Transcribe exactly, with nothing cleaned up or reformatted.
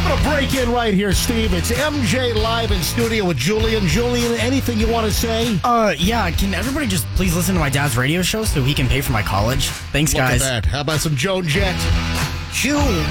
I'm going to break in right here, Steve. It's M J live in studio with Julian. Julian, anything you want to say? Uh, yeah, can everybody just please listen to my dad's radio show so he can pay for my college? Thanks, Look guys. at that. How about some Joan Jett? June.